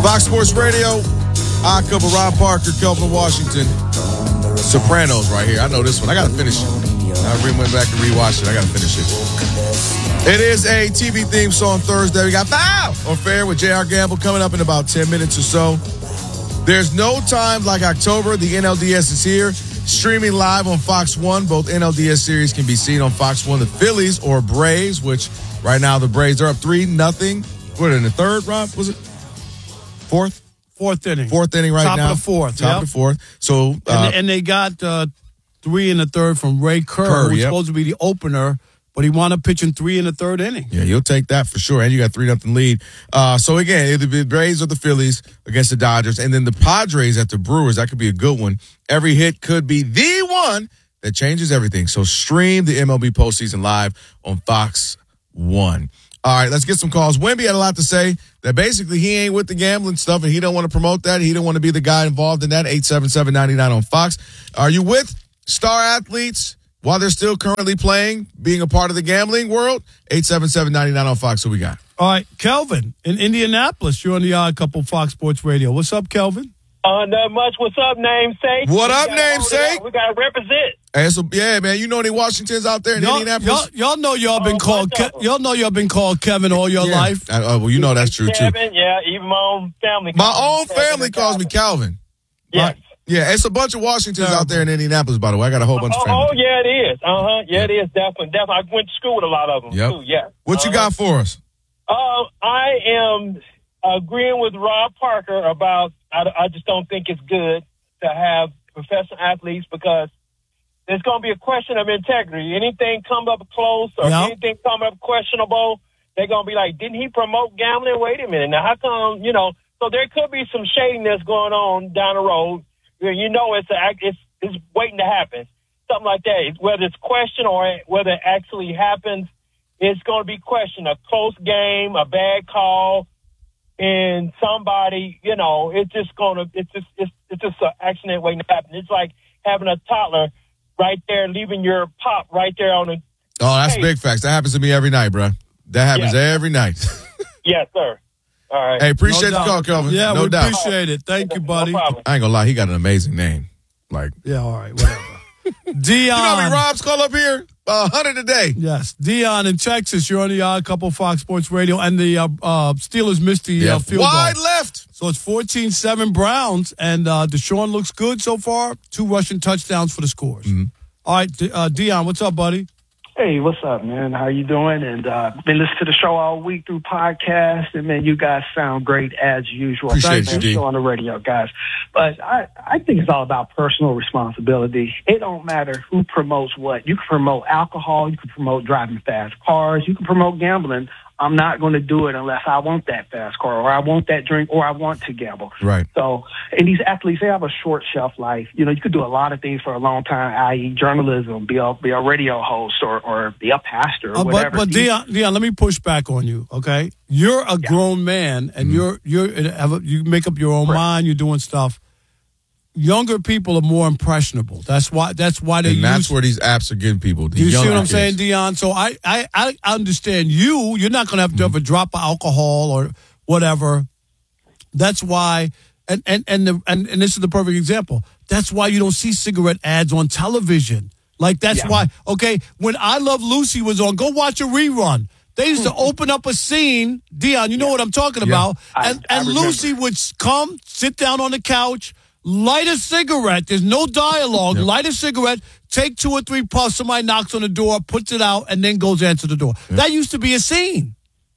Fox Sports Radio, Odd Couple, Rob Parker, Kelvin Washington. Sopranos right here. I know this one. I got to finish it. I went back and rewatched it. I got to finish it. It is a TV theme song Thursday. We got Foul or Fair with J.R. Gamble coming up in about 10 minutes or so. There's no time like October. The NLDS is here. Streaming live on Fox 1. Both NLDS series can be seen on Fox 1. The Phillies or Braves, which right now the Braves are up 3-0. What, in the third, Rob? Was it? Fourth? Fourth inning. Fourth inning right now. Top of the fourth. Top of the fourth. So, and they got 3 in the third from Ray Kerr, who's supposed to be the opener, but he wound up pitching 3 in the third inning. Yeah, you'll take that for sure. And you got 3-0 lead. So again, either the Braves or the Phillies against the Dodgers, and then the Padres at the Brewers. That could be a good one. Every hit could be the one that changes everything. So stream the MLB postseason live on Fox 1. All right, let's get some calls. Wemby had a lot to say that basically he ain't with the gambling stuff and he don't want to promote that. He don't want to be the guy involved in that. 877-99 on Fox. Are you with star athletes while they're still currently playing, being a part of the gambling world? 877-99 on Fox. Who we got? All right, Kelvin in Indianapolis. You're on the Odd Couple Fox Sports Radio. What's up, Kelvin? Not much. What's up, namesake? What up, namesake? We got to represent. Hey, so, yeah, man. You know any Washingtons out there in Indianapolis? Y'all know y'all been called. Y'all know y'all been called Kevin all your life. Well, you know that's true Kevin, too. Yeah, even my own family. My own family calls me Calvin. Yes. Yeah, it's a bunch of Washingtons out there in Indianapolis, by the way. I got a whole bunch of family. Oh, yeah, it is. Yeah, it is. Definitely. I went to school with a lot of them, too. Yeah. What you got for us? I am agreeing with Rob Parker about I just don't think it's good to have professional athletes because there's going to be a question of integrity. Anything come up close or anything come up questionable, they're going to be like, didn't he promote gambling? Wait a minute. Now, how come, so there could be some shadiness going on down the road. It's waiting to happen. Something like that. Whether it's questioned or whether it actually happens, it's going to be questioned. A close game, a bad call, and somebody, it's just an accident waiting to happen. It's like having a toddler right there, leaving your pop right there on the. Oh, that's big facts. That happens to me every night, bro. That happens every night. Yes, sir. All right. Hey, appreciate the call, Kelvin. Yeah, no we doubt. appreciate it. Thank you, buddy. No problem. I ain't gonna lie, he got an amazing name. Yeah, all right, whatever. Dion. You know how many Robs call up here? 100 a day. Yes. Dion in Texas. You're on the Odd Couple Fox Sports Radio. And the Steelers missed the field wide goal. left. So it's 14-7 Browns. And Deshaun looks good so far. 2 rushing touchdowns for the scores. Mm-hmm. All right, Dion, what's up, buddy? Hey, what's up, man? How you doing? And been listening to the show all week through podcast, and man, you guys sound great as usual. Appreciate you, D. Show on the radio, guys. But I think it's all about personal responsibility. It don't matter who promotes what. You can promote alcohol, you can promote driving fast cars, you can promote gambling. I'm not going to do it unless I want that fast car or I want that drink or I want to gamble. Right. So, and these athletes, they have a short shelf life. You could do a lot of things for a long time, i.e. journalism, be a radio host or be a pastor or whatever. But Dion, let me push back on you, okay? You're a grown man and you make up your own mind, you're doing stuff. Younger people are more impressionable. That's why that's where these apps are getting people. You see what I'm saying, Dion? So I understand you. You're not going to have a drop of alcohol or whatever. That's why, and this is the perfect example. That's why you don't see cigarette ads on television. That's why. Okay, when I Love Lucy was on, go watch a rerun. They used to open up a scene, Dion. You know what I'm talking about. And Lucy would come, sit down on the couch. Light a cigarette. There's no dialogue. Yep. Light a cigarette, take 2 or 3 puffs. Somebody knocks on the door, puts it out, and then goes to answer the door. Yep. That used to be a scene.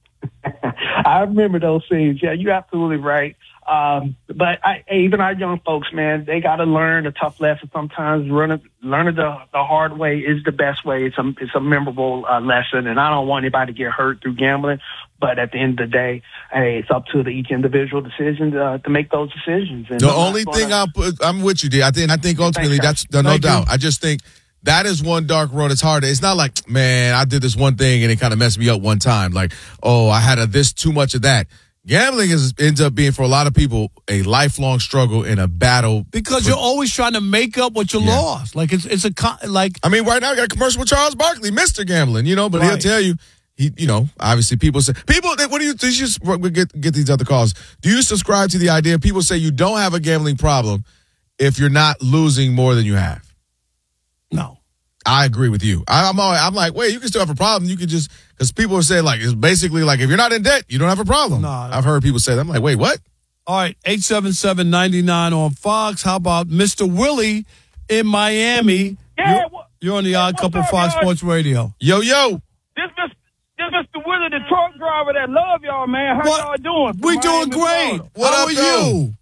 I remember those scenes. Yeah, you're absolutely right. But even our young folks, man, they got to learn a tough lesson sometimes. Learning the hard way is the best way. It's a memorable lesson, and I don't want anybody to get hurt through gambling. But at the end of the day, hey, it's up to each individual decision to make those decisions. And the only thing I'm with you, D. I think ultimately that's no doubt. I just think that is one dark road. It's hard. It's not like, man, I did this one thing and it kind of messed me up one time. Like, I had this too much of that. Gambling ends up being for a lot of people a lifelong struggle and a battle because you're always trying to make up what you lost. Like it's right now I got a commercial with Charles Barkley, Mr. Gambling, but he'll tell you obviously people say, what do you just get these other calls? Do you subscribe to the idea? People say you don't have a gambling problem if you're not losing more than you have. No. I agree with you. I'm like, wait, you can still have a problem. You can just, because people say like, it's basically like, if you're not in debt, you don't have a problem. No. I've heard people say that. I'm like, wait, what? All right, 877-99 on Fox. How about Mr. Willie in Miami? Yeah, You're on the Odd Couple Fox Sports Radio. Yo. This Mr. Willie, the truck driver that love y'all, man. How y'all doing? We doing great. Florida. How are you?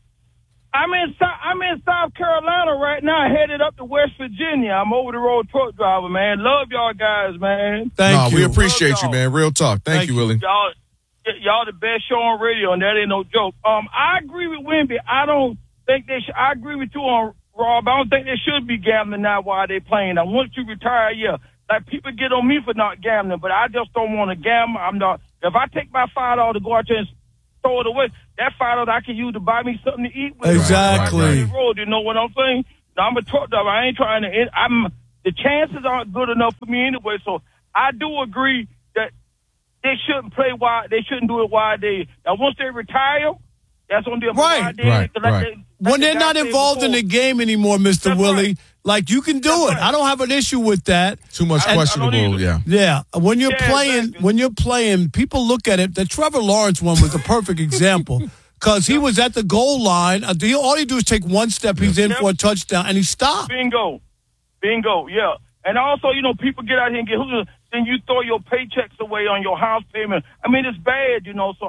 I'm in South Carolina right now, headed up to West Virginia. I'm over the road truck driver, man. Love y'all guys, man. Thank you. We appreciate you, man. Real talk. Thank you, Willie. Y'all the best show on radio, and that ain't no joke. I agree with Wimby. I don't think they should. I agree with you on Rob. I don't think they should be gambling now while they playing. Now, once you retire, yeah. Like, people get on me for not gambling, but I just don't want to gamble. I'm not. If I take my $5 to go out there and throw it away, that $5 I can use to buy me something to eat with. Exactly. Road, you know what I'm saying? Now, I'm a truck driver. I ain't trying to. The chances aren't good enough for me anyway. So I do agree that they shouldn't play while they shouldn't do it while they. Now, once they retire, that's on them. Right. When they're not involved in the game anymore, Mr. Willie, like, you can do it. I don't have an issue with that. Too much questionable, yeah. Yeah. When you're playing, people look at it. The Trevor Lawrence one was the perfect example because he was at the goal line. All he do is take one step. He's in for a touchdown, and he stopped. Bingo, yeah. And also, people get out here and get hooked. Then you throw your paychecks away on your house payment. I mean, it's bad, So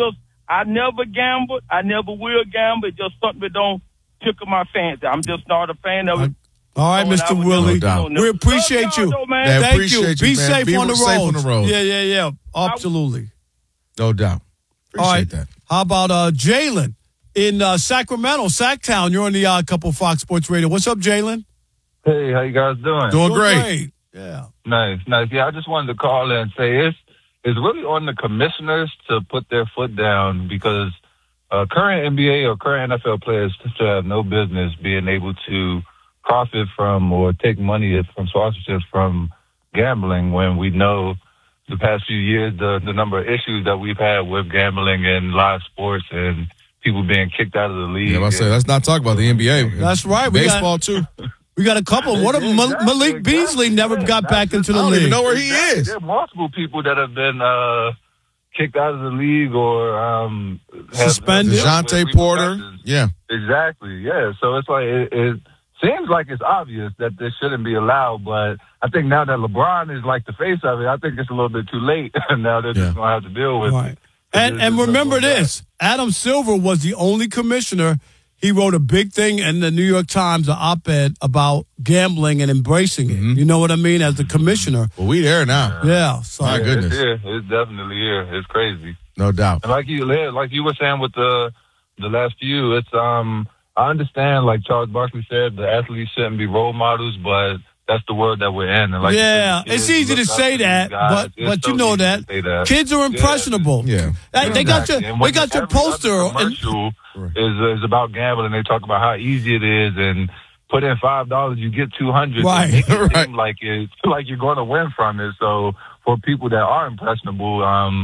I never gambled. I never will gamble. It's just something that don't tickle my fancy. I'm just not a fan of it. All right, Mr. Willie. We appreciate you. Thank you. Be safe on the road. Yeah. Absolutely. No doubt. Appreciate that. How about Jalen in Sacramento, Sacktown? You're on the Odd Couple Fox Sports Radio. What's up, Jalen? Hey, how you guys doing? Doing great. Yeah. Nice. Yeah, I just wanted to call in and say it's really on the commissioners to put their foot down because current NBA or current NFL players should have no business being able to profit from or take money from sponsorships from gambling when we know the past few years the number of issues that we've had with gambling and live sports and people being kicked out of the league. Yeah, let's not talk about the NBA. That's right. Baseball, too. We got a couple. What if Malik Beasley never got back into the league? I don't even know where he is. There are multiple people that have been kicked out of the league or suspended. DeJounte Porter. Yeah. Exactly. Yeah. So it's like it seems like it's obvious that this shouldn't be allowed, but I think now that LeBron is like the face of it, I think it's a little bit too late. Now they're just going to have to deal with it. And remember this, Adam Silver was the only commissioner. He wrote a big thing in the New York Times, an op-ed about gambling and embracing it. You know what I mean? As the commissioner. Well, we there now. Yeah. So. My goodness. It's definitely here. It's crazy. No doubt. And like you were saying with the last few, it's I understand, like Charles Barkley said, the athletes shouldn't be role models, but that's the world that we're in. And like it's easy to say that, but you know that kids are impressionable. Yeah. They got your poster. Commercial is about gambling. They talk about how easy it is, and put in $5, you get $200. Right. It seems like you're going to win from it. So for people that are impressionable,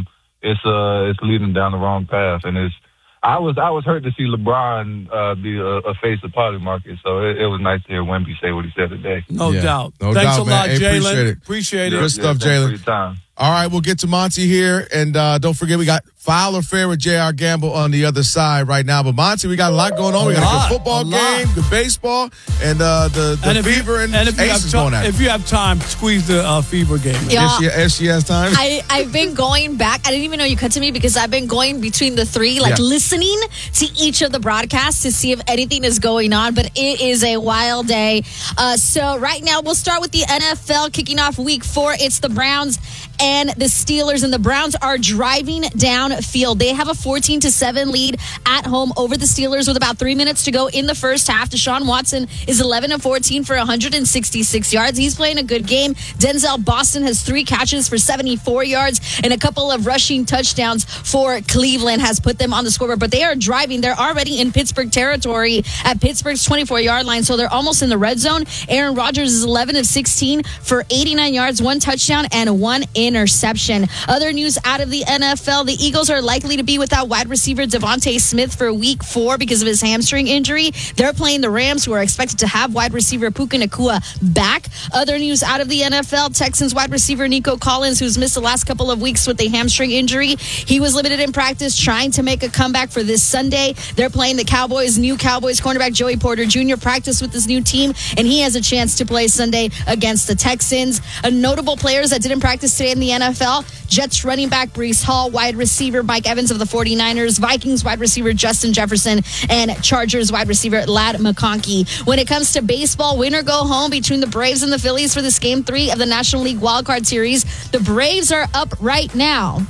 it's leading down the wrong path, and I was hurt to see LeBron be a face of Polymarket, so it was nice to hear Wemby say what he said today. No doubt. No Thanks doubt, a lot, man. Jalen. Appreciate it. Good stuff, Jalen. All right, we'll get to Monty here, and don't forget we got Foul or Fair with J.R. Gamble on the other side right now. But Monty, we got a lot going on. We got a good football game, good baseball, and the Fever and Aces going at it. If you have time, squeeze the Fever game. If she has time. I've been going back. I didn't even know you cut to me because I've been going between the three, listening to each of the broadcasts to see if anything is going on. But it is a wild day. So right now, we'll start with the NFL kicking off week 4. It's the Browns and the Steelers, and the Browns are driving down Field. They have a 14-7 lead at home over the Steelers with about 3 minutes to go in the first half. Deshaun Watson is 11-14 for 166 yards. He's playing a good game. Denzel Boston has 3 catches for 74 yards and a couple of rushing touchdowns for Cleveland has put them on the scoreboard. But they are driving. They're already in Pittsburgh territory at Pittsburgh's 24-yard line, so they're almost in the red zone. Aaron Rodgers is 11-16 for 89 yards, 1 touchdown, and 1 interception. Other news out of the NFL, the Eagles are likely to be without wide receiver Devontae Smith for week 4 because of his hamstring injury. They're playing the Rams, who are expected to have wide receiver Puka Nacua back. Other news out of the NFL, Texans wide receiver Nico Collins, who's missed the last couple of weeks with a hamstring injury. He was limited in practice, trying to make a comeback for this Sunday. They're playing the Cowboys. New Cowboys cornerback Joey Porter Jr. practiced with his new team, and he has a chance to play Sunday against the Texans. Notable players that didn't practice today in the NFL, Jets running back Breece Hall, wide receiver Mike Evans of the 49ers, Vikings wide receiver Justin Jefferson, and Chargers wide receiver Ladd McConkey. When it comes to baseball, win or go home between the Braves and the Phillies for this Game 3 of the National League Wildcard Series. The Braves are up right now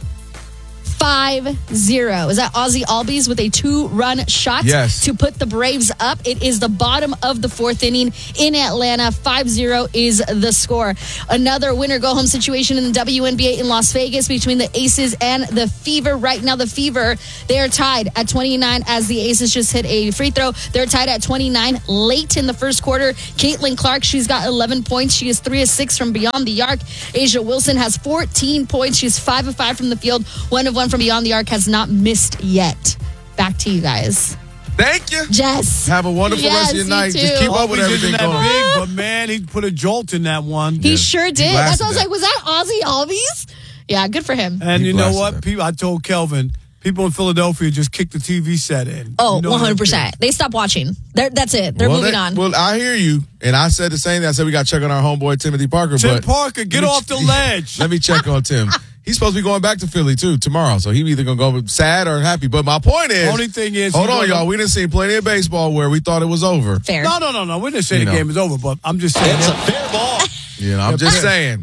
5-0. Is that Ozzie Albies with a 2-run shot to put the Braves up? It is the bottom of the 4th inning in Atlanta. 5-0 is the score. Another winner-go-home situation in the WNBA in Las Vegas between the Aces and the Fever. Right now, the Fever, they are tied at 29 as the Aces just hit a free throw. They're tied at 29 late in the first quarter. Caitlin Clark, she's got 11 points. She is 3 of 6 from beyond the arc. Asia Wilson has 14 points. She's 5 of 5 from the field. 1 of 1 from beyond the arc, has not missed yet. Back to you guys. Thank you. Jess. Have a wonderful rest of your night. Too. Just keep up with everything going on. Big, but man, he put a jolt in that one. He sure did. That's why I was like, was that Ozzie Albies? Yeah, good for him. And you know what? People, I told Kelvin, people in Philadelphia just kicked the TV set in. Oh, 100%. They stopped watching. That's it. They're moving on. Well, I hear you. And I said the same thing. I said we got to check on our homeboy, Timothy Parker. Tim Parker, get off the ledge. Let me check on Tim. He's supposed to be going back to Philly, too, tomorrow. So he's either going to go sad or happy. But my point is... Only thing is... Hold on, y'all. We didn't see plenty of baseball where we thought it was over. Fair. No. We didn't say the game is over, but I'm just saying... It's a fair ball. You know, I'm just saying.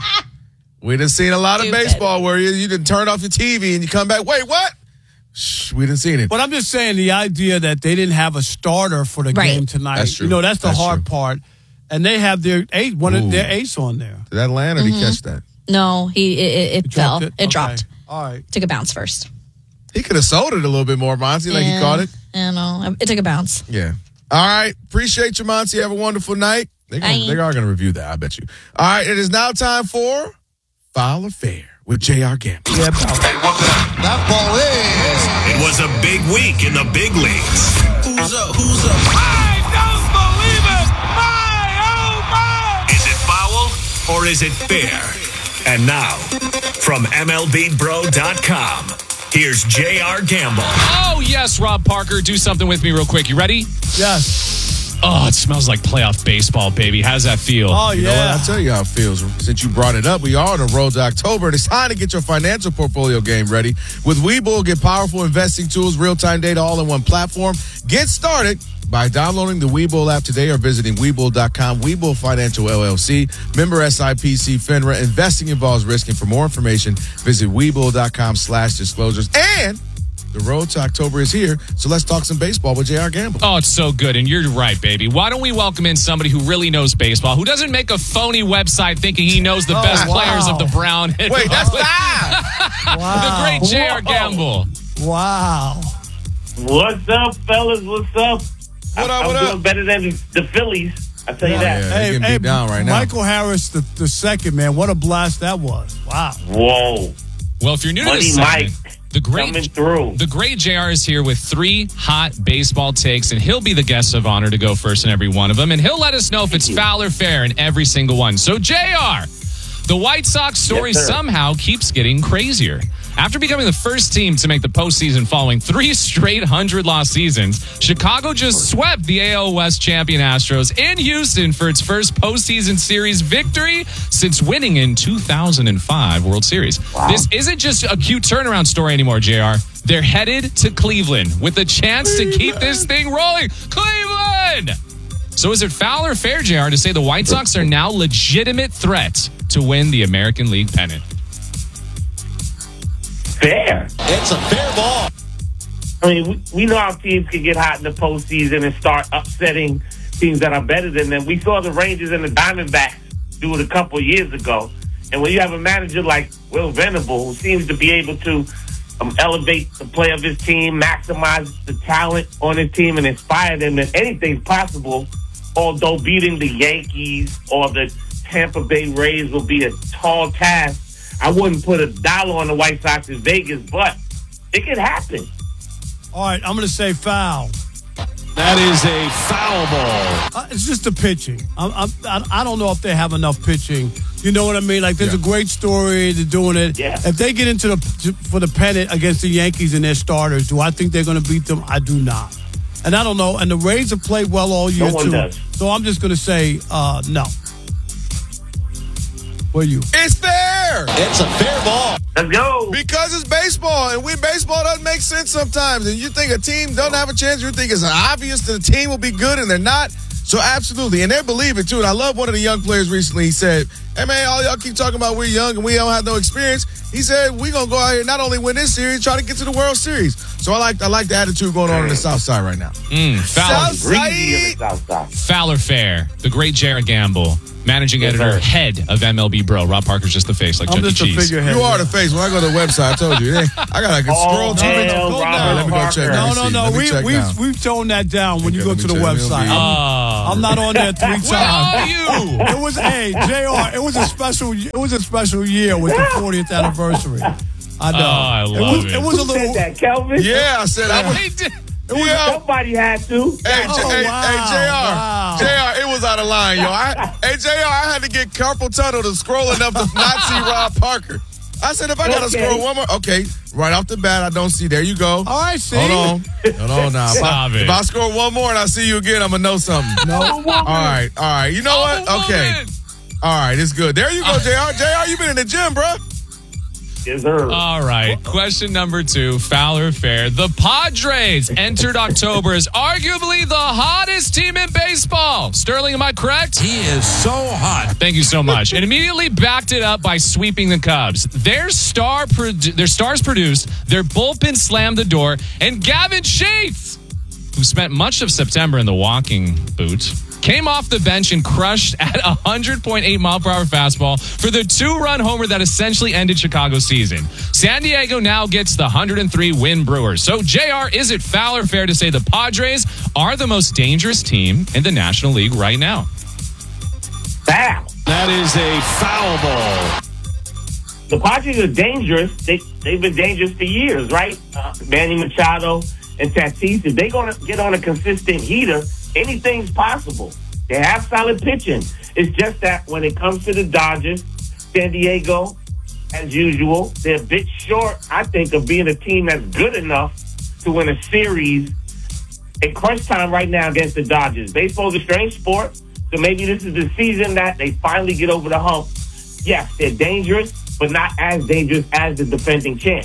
We done seen a lot of baseball where you done turn off your TV and you come back, wait, what? Shh, we didn't see it. But I'm just saying the idea that they didn't have a starter for the game tonight. That's true. You know, that's the hard part. And they have their ace on there. Did that land or did he catch that? No, it fell. It dropped. All right. Took a bounce first. He could have sold it a little bit more, Monty, like he caught it. I know. It took a bounce. Yeah. All right. Appreciate you, Monty. Have a wonderful night. They are going to review that, I bet you. All right. It is now time for Foul or Fair with J.R. Gamble. Yeah, that ball is. It was a big week in the big leagues. Who's up? I don't believe it! My, oh my! Is it foul or is it fair? And now, from MLBBro.com, here's J.R. Gamble. Oh, yes, Rob Parker. Do something with me real quick. You ready? Yes. Oh, it smells like playoff baseball, baby. How does that feel? Oh, You know what? I'll tell you how it feels. Since you brought it up, we are on the road to October. It's time to get your financial portfolio game ready. With Webull, get powerful investing tools, real-time data, all in one platform. Get started by downloading the Webull app today or visiting Webull.com. Webull Financial LLC. Member SIPC FINRA. Investing involves risk. And for more information, visit Webull.com/disclosures. And the road to October is here, so let's talk some baseball with J.R. Gamble. Oh, it's so good, and you're right, baby. Why don't we welcome in somebody who really knows baseball, who doesn't make a phony website thinking he knows the best players of the Brown. Wait, that's live! The great J.R. Gamble. Wow. What's up, fellas? What's up? What up? I'm doing better than the Phillies. I tell you that. Yeah, getting beat down right now. Michael Harris, the second, man. What a blast that was. Wow. Whoa. Well, if you're new to Money this segment, Mike coming through. The great JR is here with 3 hot baseball takes, and he'll be the guest of honor to go first in every one of them, and he'll let us know if it's foul or fair in every single one. So, JR, the White Sox story somehow keeps getting crazier. After becoming the first team to make the postseason following 3 straight 100-loss seasons, Chicago just swept the AL West champion Astros in Houston for its first postseason series victory since winning in 2005 World Series. Wow. This isn't just a cute turnaround story anymore, JR. They're headed to Cleveland with a chance to keep this thing rolling. Cleveland! So is it foul or fair, JR, to say the White Sox are now legitimate threats to win the American League pennant? fair. It's a fair ball. I mean, we know how teams can get hot in the postseason and start upsetting teams that are better than them. We saw the Rangers and the Diamondbacks do it a couple of years ago. And when you have a manager like Will Venable, who seems to be able to elevate the play of his team, maximize the talent on his team, and inspire them that anything's possible, although beating the Yankees or the Tampa Bay Rays will be a tall task. I wouldn't put $1 on the White Sox in Vegas, but it could happen. All right, I'm going to say foul. That is a foul ball. It's just the pitching. I don't know if they have enough pitching. You know what I mean? Like, there's a great story. They're doing it. Yeah. If they get for the pennant against the Yankees and their starters, do I think they're going to beat them? I do not. And I don't know. And the Rays have played well all year, No one too. does. So I'm just going to say no. What are you? It's fair. It's a fair ball. Let's go. Because it's baseball, and baseball doesn't make sense sometimes. And you think a team doesn't have a chance, you think it's obvious that the team will be good, and they're not. So absolutely, and they believe it too. And I love one of the young players recently. He said, "Hey man, all y'all keep talking about we're young and we don't have no experience." He said, "We're gonna go out here and not only win this series, try to get to the World Series." So I like the attitude going on the South Side right now. Foul. Greedy on the South Side. Foul or fair? The great Jared Gamble, managing editor, head of MLB Bro. Rob Parker's just the face, like I'm Chuck E. just a Cheese. figurehead. You are the face. When I go to the website, I told you, I gotta scroll to it. hell, Robert Let me go check. Parker. No. Let me check now. We've toned that down when you Okay, go let to me the check. website. I'm not on there 3 times. Where are you? It was JR. It was a special year with the 40th anniversary. I know. I love it. It was a Who said little. that, Kelvin? Yeah, I said I was. He did. Somebody had to. Hey, Oh, wow. JR, it was out of line, yo. JR, I had to get carpal tunnel to scroll enough to not see Rob Parker. I said, if I gotta Okay. scroll one more, okay, right off the bat, I don't see. There you go. All right, see. Hold on now. Stop it. If I scroll one more and I see you again, I'm gonna know something. No. All right. You know what? Oh, Okay. woman. All right, it's good. There you go, JR. JR, you been in the gym, bro. Yes, sir. All right. Question number 2, foul or fair? The Padres entered October as arguably the hottest team in baseball. Sterling, am I correct? He is so hot. Thank you so much. And immediately backed it up by sweeping the Cubs. Their stars produced, their bullpen slammed the door, and Gavin Sheets, who spent much of September in the walking boot, came off the bench and crushed at 100.8 mile per hour fastball for the 2-run homer that essentially ended Chicago's season. San Diego now gets the 103-win Brewers. So, JR, is it foul or fair to say the Padres are the most dangerous team in the National League right now? Foul. That is a foul ball. The Padres are dangerous. They've been dangerous for years, right? Manny Machado and Tatis. If they're going to get on a consistent heater, anything's possible. They have solid pitching. It's just that when it comes to the Dodgers, San Diego, as usual, they're a bit short, I think, of being a team that's good enough to win a series in crunch time right now against the Dodgers. Baseball's a strange sport, so maybe this is the season that they finally get over the hump. Yes, they're dangerous, but not as dangerous as the defending champ.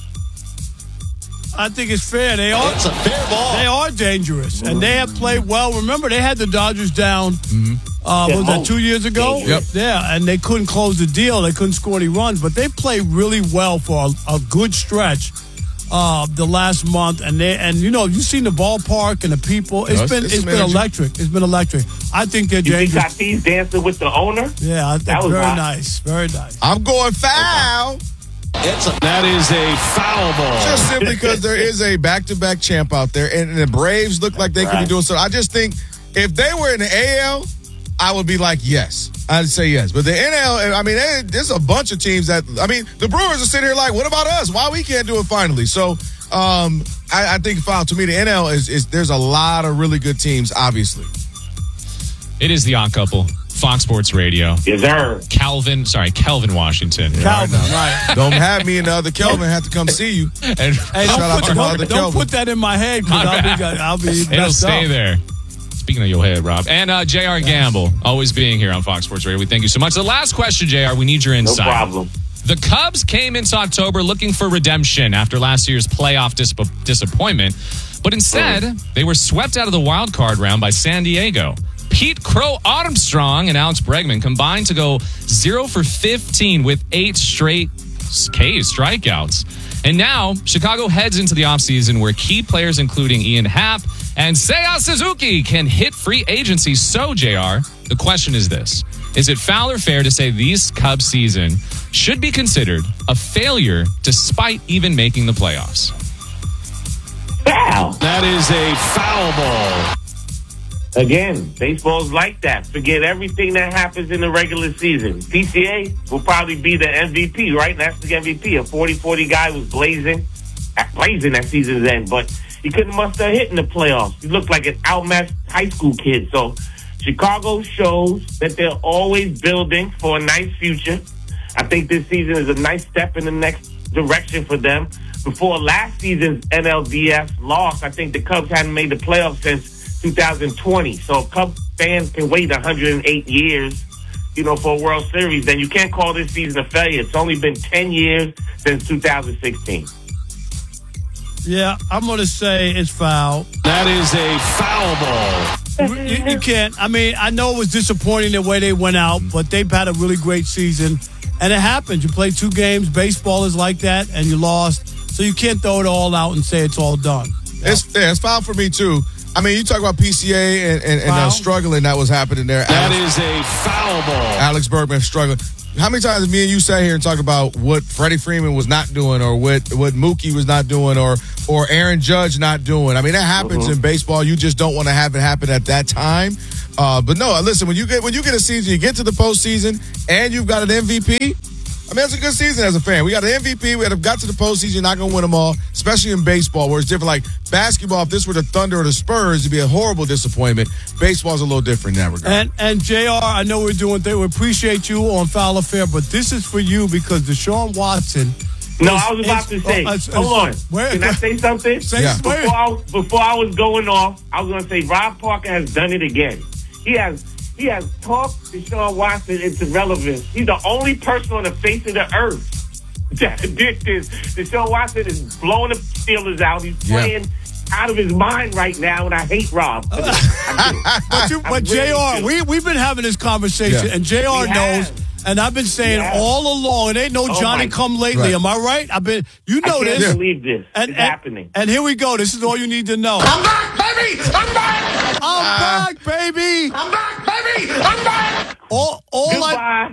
I think it's fair. They are. It's a fair ball. They are dangerous, and they have played well. Remember, they had the Dodgers down. What was that, 2 years ago? Yep. Yeah, and they couldn't close the deal. They couldn't score any runs, but they played really well for a good stretch the last month. And you've seen the ballpark and the people. It's been electric. It's been electric. I think they're You think dangerous. Tatis dancing with the owner? Yeah, I think That was very hot. nice. Very nice. I'm going foul. That is a foul ball. Just simply because there is a back-to-back champ out there, and the Braves look like they could be doing something. I just think if they were in the AL, I would be like, yes. I'd say yes. But the NL, I mean, there's a bunch of teams that, I mean, the Brewers are sitting here like, what about us? Why we can't do it finally? So I think foul. To me, the NL is there's a lot of really good teams, obviously. It is the Odd Couple. Fox Sports Radio. Yes, sir. Kelvin Washington. Calvin, right. Don't have me and the other Kelvin have to come see you. And Hey, Shout out to my other don't Kelvin. put that in my head because I'll be it'll messed stay up. there. Speaking of your head, Rob. And J.R. Gamble, always being here on Fox Sports Radio. We thank you so much. The last question, J.R., we need your No insight. problem. The Cubs came into October looking for redemption after last year's playoff disappointment, but instead, they were swept out of the wild card round by San Diego. Pete Crow Armstrong and Alex Bregman combined to go 0 for 15 with 8 straight K strikeouts. And now, Chicago heads into the offseason where key players including Ian Happ and Seiya Suzuki can hit free agency. So, JR, the question is this. Is it foul or fair to say these Cubs season should be considered a failure despite even making the playoffs? Foul. That is a foul ball. Again, baseball's like that. Forget everything that happens in the regular season. PCA will probably be the MVP, right? That's the MVP. A 40-40 guy was blazing that season's end, but he couldn't muster a hit in the playoffs. He looked like an outmatched high school kid. So Chicago shows that they're always building for a nice future. I think this season is a nice step in the next direction for them. Before last season's NLDS loss, I think the Cubs hadn't made the playoffs since 2020. So Cubs fans can wait 108 years, for a World Series. Then you can't call this season a failure. It's only been 10 years since 2016. Yeah, I'm going to say it's foul. That is a foul ball. You can't. I mean, I know it was disappointing the way they went out, but they've had a really great season. And it happens. You play 2 games. Baseball is like that, and you lost. So you can't throw it all out and say it's all done. It's foul for me, too. I mean, you talk about PCA and struggling that was happening there. That is a foul ball. Alex Bergman struggling. How many times have me and you sat here and talked about what Freddie Freeman was not doing or what Mookie was not doing or Aaron Judge not doing? I mean, that happens in baseball. You just don't want to have it happen at that time. But no, listen, when you get a season, you get to the postseason and you've got an MVP. I mean, it's a good season as a fan. We got an MVP. We got to the postseason. You're not going to win them all, especially in baseball where it's different. Like basketball, if this were the Thunder or the Spurs, it'd be a horrible disappointment. Baseball's a little different in that regard. And JR, I know we're doing things. We appreciate you on Foul or Fair, but this is for you because Deshaun Watson. No, I was about to say, hold on. Can I say something? Before I was going off, I was going to say Rob Parker has done it again. He has talked Deshaun Watson into relevance. He's the only person on the face of the earth that did this. Deshaun Watson is blowing the Steelers out. He's playing out of his mind right now, and I hate Rob. But JR, we've been having this conversation, and JR knows. And I've been saying all along, it ain't no Johnny come lately. Right. Am I right? I can't believe this. It's happening. And here we go. This is all you need to know. I'm back, baby! I'm back! I'm back, baby! I'm back, baby! I'm back! Goodbye.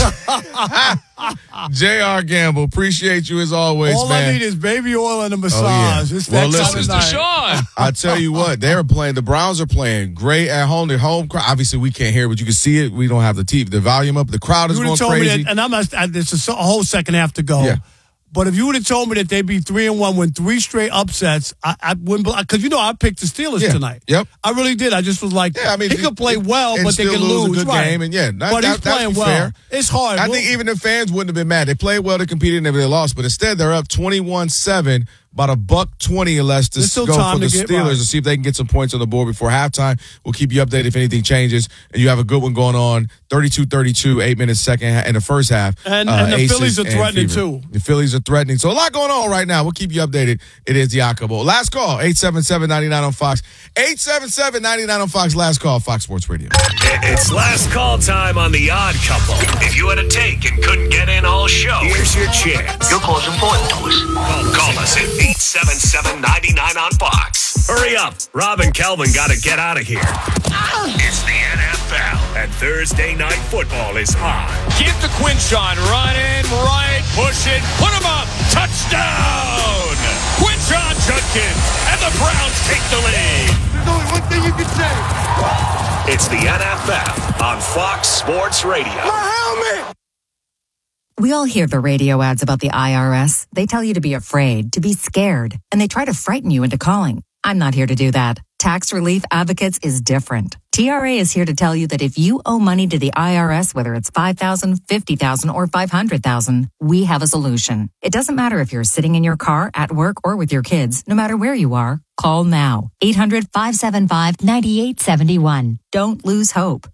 J.R. Gamble, appreciate you as always, man. All I need is baby oil and a massage. Well, listen, Deshaun. I tell you what, the Browns are playing great at home. Their home crowd, obviously we can't hear it, but you can see it. We don't have the TV, the volume up. The crowd is going crazy. It's a whole second half to go. Yeah. But if you would have told me that they'd be 3-1, win 3 straight upsets, I wouldn't. Because I picked the Steelers tonight. Yep, I really did. I just was like, he could play well, but they can lose. A good game, and but he's playing well. Fair. It's hard. I think even the fans wouldn't have been mad. They played well, they competed, and they lost. But instead, they're up 21-7. About $1.20 or less to go for the Steelers to see if they can get some points on the board before halftime. We'll keep you updated if anything changes. And you have a good one going on, 32-32, 8 minutes in the first half. And the Phillies are threatening, too. The Phillies are threatening. So a lot going on right now. We'll keep you updated. It is the Akabo. Last call, 877-99 on Fox. 877-99 on Fox. Last call, Fox Sports Radio. It's last call time on The Odd Couple. If you had a take and couldn't get in all show, here's your chance. Your call's important to us. Call us at 877-99 on Fox. Hurry up. Rob and Kelvin got to get out of here. It's the NFL, and Thursday Night Football is on. Get the Quinchon running, right, push it, put him up, touchdown! Quinchon Judkins, and the Browns take the lead. There's only one thing you can say. It's the NFL on Fox Sports Radio. My helmet! We all hear the radio ads about the IRS. They tell you to be afraid, to be scared, and they try to frighten you into calling. I'm not here to do that. Tax Relief Advocates is different. TRA is here to tell you that if you owe money to the IRS, whether it's $5,000, $50,000, or $500,000, we have a solution. It doesn't matter if you're sitting in your car, at work, or with your kids. No matter where you are, call now. 800-575-9871. Don't lose hope.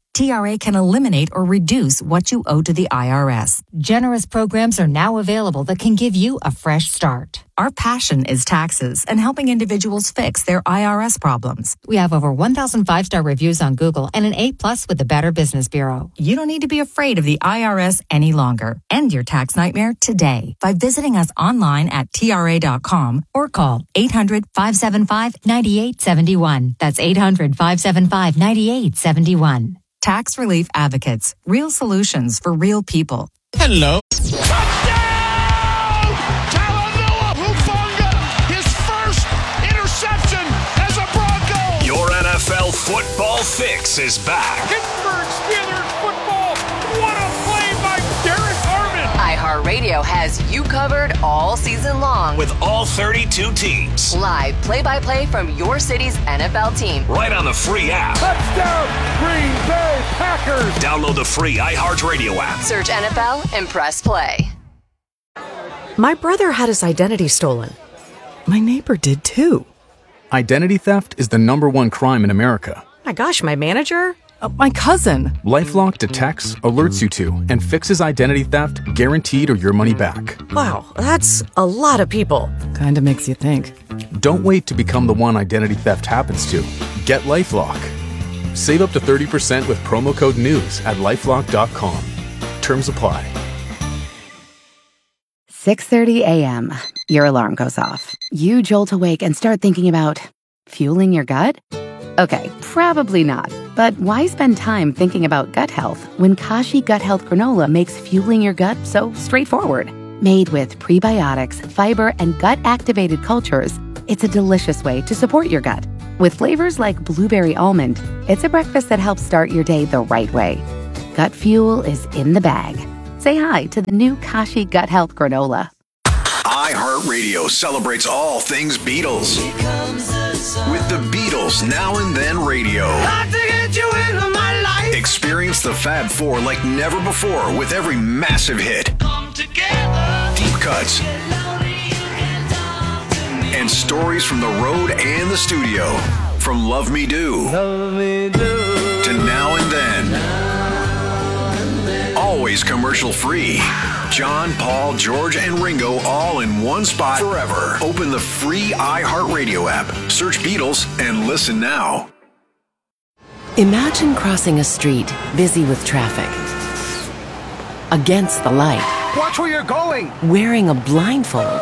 TRA can eliminate or reduce what you owe to the IRS. Generous programs are now available that can give you a fresh start. Our passion is taxes and helping individuals fix their IRS problems. We have over 1,000 5-star reviews on Google and an A+ with the Better Business Bureau. You don't need to be afraid of the IRS any longer. End your tax nightmare today by visiting us online at TRA.com or call 800-575-9871. That's 800-575-9871. Tax Relief Advocates. Real solutions for real people. Hello. Touchdown! Talanoa Hufanga, his first interception as a Bronco. Your NFL football fix is back. Pittsburgh Steelers football. What a play by Derek Harmon. iHeartRadio has you covered all season long With all 32 teams. live play-by-play from your city's NFL team. Right on the free app. Touchdown, Green Bay Packers. Download the free iHeartRadio app. Search NFL and press play. My brother had his identity stolen. My neighbor did too. Identity theft is the #1 crime in America. My gosh, my manager? My cousin. LifeLock detects, alerts you to, and fixes identity theft guaranteed or your money back. Wow, that's a lot of people. Kinda makes you think. Don't wait to become the one identity theft happens to. Get LifeLock. Save up to 30% with promo code NEWS at LifeLock.com. Terms apply. 6:30 a.m. Your alarm goes off. You jolt awake and start thinking about fueling your gut? Okay, probably not. But why spend time thinking about gut health when Kashi Gut Health Granola makes fueling your gut so straightforward? Made with prebiotics, fiber, and gut-activated cultures, it's a delicious way to support your gut. With flavors like blueberry almond, it's a breakfast that helps start your day the right way. Gut fuel is in the bag. Say hi to the new Kashi Gut Health Granola. iHeartRadio celebrates all things Beatles. With the Beatles Now and Then Radio. Experience the Fab Four like never before with every massive hit. Deep cuts. And stories from the road and the studio. From Love Me Do to Now and Then. Always commercial free. John, Paul, George, and Ringo all in one spot forever. Open the free iHeartRadio app. Search Beatles and listen now. Imagine crossing a street busy with traffic. Against the light. Watch where you're going. Wearing a blindfold.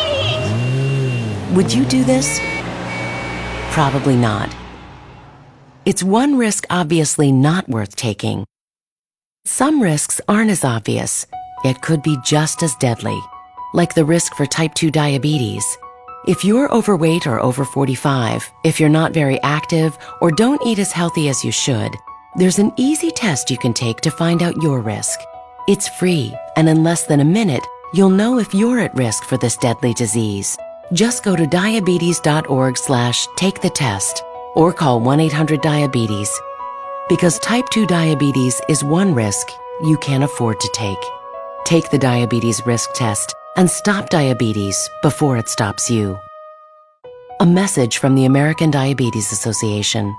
Would you do this? Probably not. It's one risk obviously not worth taking. Some risks aren't as obvious, yet could be just as deadly, like the risk for type 2 diabetes. If you're overweight or over 45, if you're not very active, or don't eat as healthy as you should, there's an easy test you can take to find out your risk. It's free, and in less than a minute, you'll know if you're at risk for this deadly disease. Just go to diabetes.org/take the test, or call 1-800-DIABETES. Because type 2 diabetes is one risk you can't afford to take. Take the diabetes risk test and stop diabetes before it stops you. A message from the American Diabetes Association.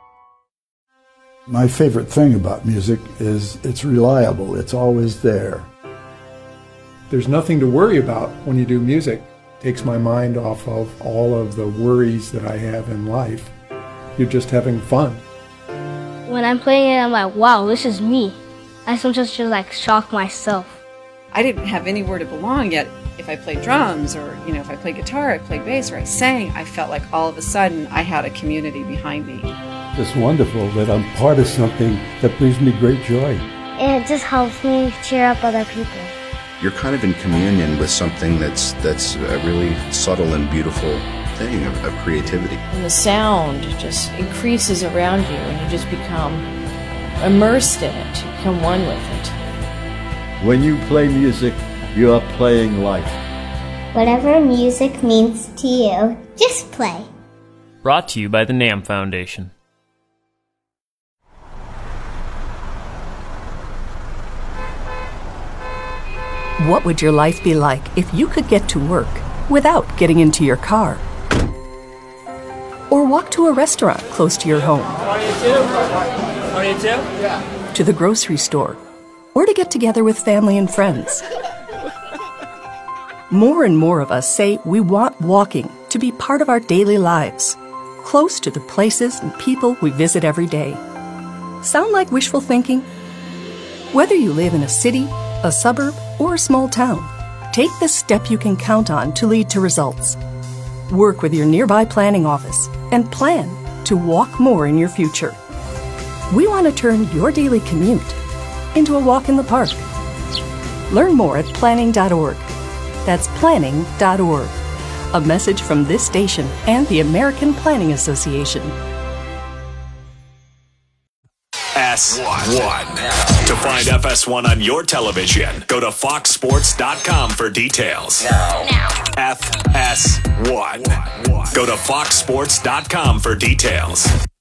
My favorite thing about music is it's reliable. It's always there. There's nothing to worry about when you do music. It takes my mind off of all of the worries that I have in life. You're just having fun. When I'm playing it, I'm like, wow, this is me. I sometimes just like shock myself. I didn't have anywhere to belong yet. If I played drums or, if I played guitar, I played bass, or I sang, I felt like all of a sudden I had a community behind me. It's wonderful that I'm part of something that brings me great joy. And it just helps me cheer up other people. You're kind of in communion with something that's a really subtle and beautiful thing of creativity. And the sound just increases around you and you just become immersed in it. You become one with it. When you play music, you are playing life. Whatever music means to you, just play. Brought to you by the NAM Foundation. What would your life be like if you could get to work without getting into your car? Or walk to a restaurant close to your home? 22? Yeah. To the grocery store, or to get together with family and friends. More and more of us say we want walking to be part of our daily lives, close to the places and people we visit every day. Sound like wishful thinking? Whether you live in a city, a suburb, or a small town, take the step you can count on to lead to results. Work with your nearby planning office and plan to walk more in your future. We want to turn your daily commute into a walk in the park. Learn more at planning.org. That's planning.org. A message from this station and the American Planning Association. FS1. To find FS1 on your television, go to foxsports.com for details. Now. FS1. Go to foxsports.com for details.